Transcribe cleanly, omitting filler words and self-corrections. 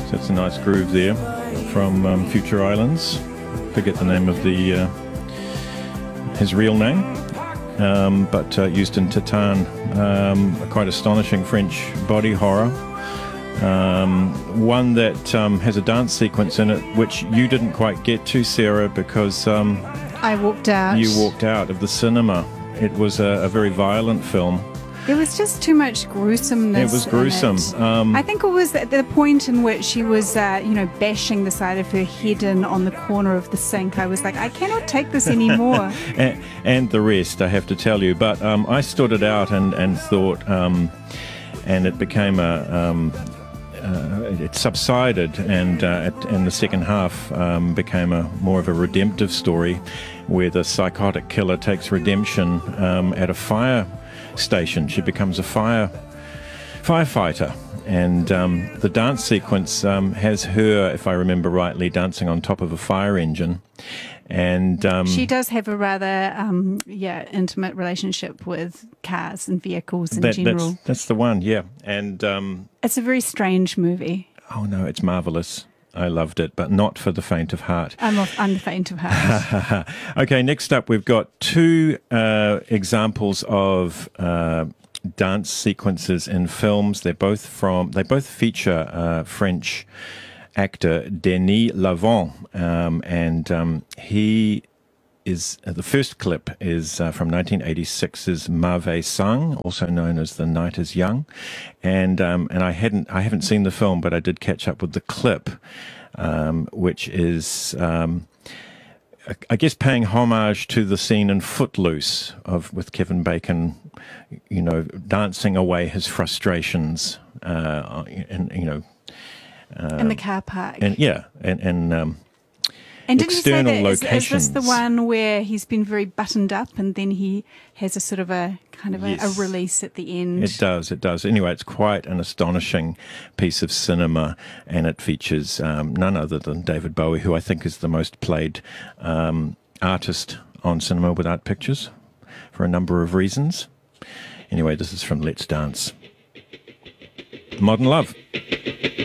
So it's a nice groove there from Future Islands. Forget the name of his real name, but used in Titan. A quite astonishing French body horror. One that has a dance sequence in it, which you didn't quite get to, Sarah, because I walked out. You walked out of the cinema. It was a very violent film. There was just too much gruesomeness. It was gruesome. I think it was at the point in which she was, bashing the side of her head in on the corner of the sink. I was like, I cannot take this anymore. and the rest, I have to tell you. But I stood it out and thought, and it became it subsided, and in the second half became more of a redemptive story, where the psychotic killer takes redemption at a fire station. She becomes a firefighter, and the dance sequence has her, if I remember rightly, dancing on top of a fire engine. And she does have a rather intimate relationship with cars and vehicles in general. That's the one, yeah. And it's a very strange movie. Oh no, it's marvelous. I loved it, but not for the faint of heart. I'm the faint of heart. Okay, next up we've got two examples of dance sequences in films. They both feature French actor Denis Lavant, and he is the first clip is from 1986's Mauvais Sang, also known as The Night Is Young, and I haven't seen the film, but I did catch up with the clip, which is I guess paying homage to the scene in Footloose with Kevin Bacon, dancing away his frustrations, in the car park. And did external you say that, locations. is this the one where he's been very buttoned up and then he has a sort of a kind of a release at the end? It does. Anyway, it's quite an astonishing piece of cinema, and it features none other than David Bowie, who I think is the most played artist on Cinema Without Pictures for a number of reasons. Anyway, this is from Let's Dance. Modern Love.